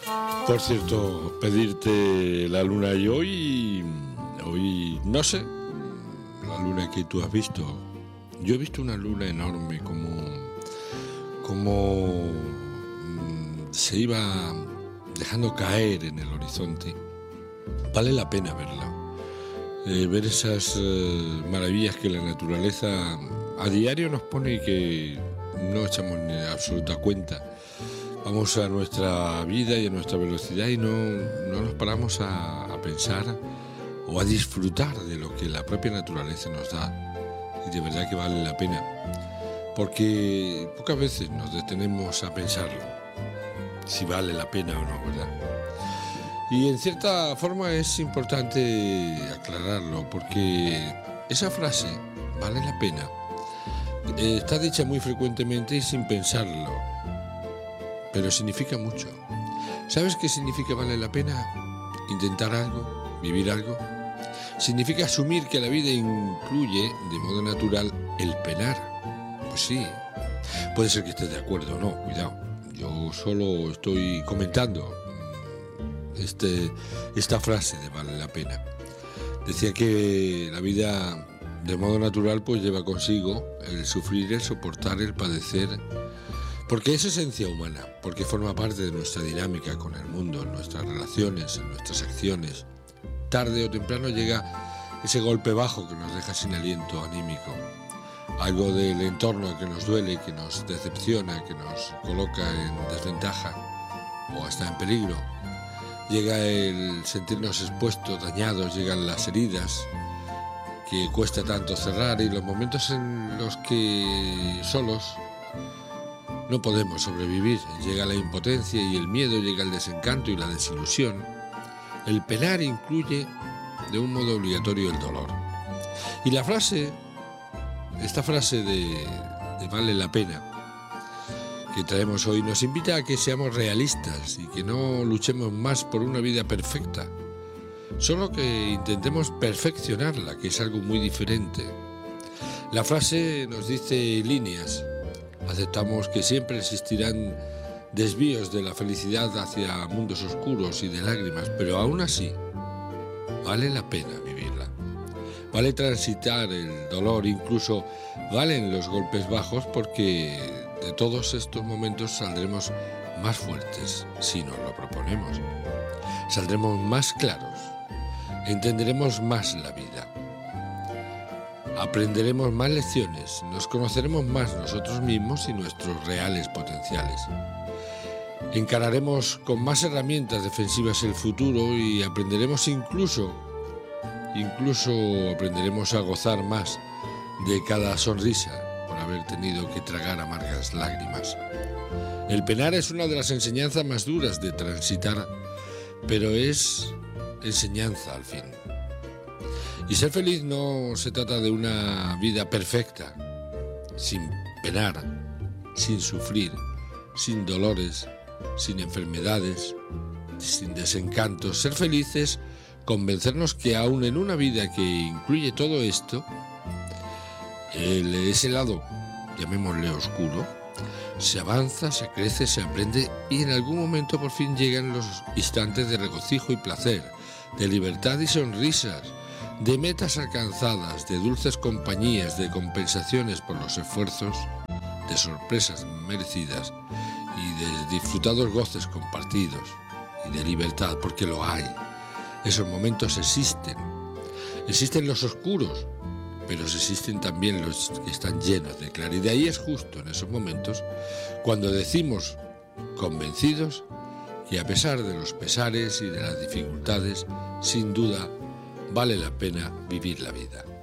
Por cierto, pedirte la luna y hoy no sé, la luna que tú has visto. Yo he visto una luna enorme como se iba dejando caer en el horizonte. Vale la pena verla. Ver esas maravillas que la naturaleza a diario nos pone y que no echamos ni absoluta cuenta. Vamos a nuestra vida y a nuestra velocidad y no nos paramos a pensar o a disfrutar de lo que la propia naturaleza nos da. Y de verdad que vale la pena, porque pocas veces nos detenemos a pensarlo, si vale la pena o no, ¿verdad? Y en cierta forma es importante aclararlo, porque esa frase, vale la pena, está dicha muy frecuentemente y sin pensarlo, pero significa mucho. ¿Sabes qué significa vale la pena? Intentar algo, vivir algo. Significa asumir que la vida incluye, de modo natural, el penar. Pues sí, puede ser que estés de acuerdo o no, cuidado. Yo solo estoy comentando esta frase de vale la pena. Decía que la vida, de modo natural, pues lleva consigo el sufrir, el soportar, el padecer, porque es esencia humana, porque forma parte de nuestra dinámica con el mundo, en nuestras relaciones, en nuestras acciones. Tarde o temprano llega ese golpe bajo que nos deja sin aliento anímico, algo del entorno que nos duele, que nos decepciona, que nos coloca en desventaja o hasta en peligro. Llega el sentirnos expuestos, dañados, llegan las heridas que cuesta tanto cerrar y los momentos en los que solos no podemos sobrevivir. Llega la impotencia y el miedo, llega el desencanto y la desilusión. El penar incluye de un modo obligatorio el dolor. Y esta frase de vale la pena que traemos hoy nos invita a que seamos realistas y que no luchemos más por una vida perfecta, solo que intentemos perfeccionarla, que es algo muy diferente. La frase nos dice líneas. Aceptamos que siempre existirán desvíos de la felicidad hacia mundos oscuros y de lágrimas, pero aún así vale la pena vivirla. Vale transitar el dolor, incluso valen los golpes bajos, porque de todos estos momentos saldremos más fuertes si nos lo proponemos. Saldremos más claros, entenderemos más la vida. Aprenderemos más lecciones, nos conoceremos más nosotros mismos y nuestros reales potenciales. Encararemos con más herramientas defensivas el futuro y aprenderemos incluso aprenderemos a gozar más de cada sonrisa por haber tenido que tragar amargas lágrimas. El penar es una de las enseñanzas más duras de transitar, pero es enseñanza al fin. Y ser feliz no se trata de una vida perfecta, sin penar, sin sufrir, sin dolores, sin enfermedades, sin desencantos. Ser feliz es convencernos que aún en una vida que incluye todo esto, ese lado, llamémosle oscuro, se avanza, se crece, se aprende y en algún momento por fin llegan los instantes de regocijo y placer, de libertad y sonrisas, de metas alcanzadas, de dulces compañías, de compensaciones por los esfuerzos, de sorpresas merecidas y de disfrutados goces compartidos y de libertad, porque lo hay. Esos momentos existen los oscuros, pero existen también los que están llenos de claridad, y es justo en esos momentos cuando decimos convencidos que a pesar de los pesares y de las dificultades, sin duda vale la pena vivir la vida.